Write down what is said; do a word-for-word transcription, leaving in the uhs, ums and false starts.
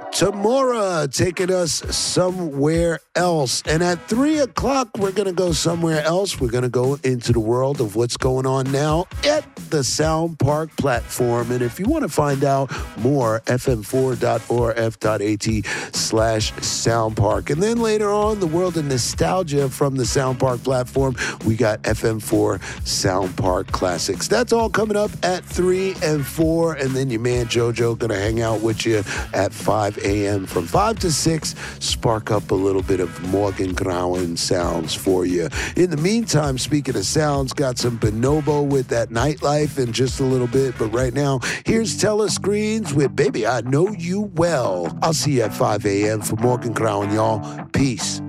Tamora taking us somewhere else. And at three o'clock, we're going to go somewhere else. We're going to go into the world of what's going on now at the Sound Park platform. And if you want to find out more, f m four dot o r f dot a t slash Sound Park. And then later on, the world of nostalgia from the Sound Park platform, we got F M four Sound Park Classics. That's all coming up at three and four. And then your man JoJo going to hang out with you at five a.m. From five to six, spark up a little bit of Morgan Grauen sounds for you. In the meantime, speaking of sounds, got some Bonobo with that nightlife in just a little bit. But right now, here's Telescreens with Baby, I Know You Well. I'll see you at five a.m. for Morgan Grauen, y'all. Peace.